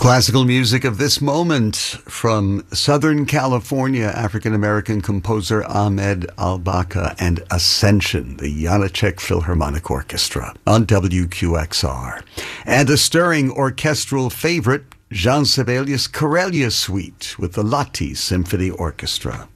Classical music of this moment from Southern California, African-American composer Ahmed Al-Baka and Ascension, the Janacek Philharmonic Orchestra on WQXR. And a stirring orchestral favorite, Jean Sibelius' Karelia Suite with the Lahti Symphony Orchestra.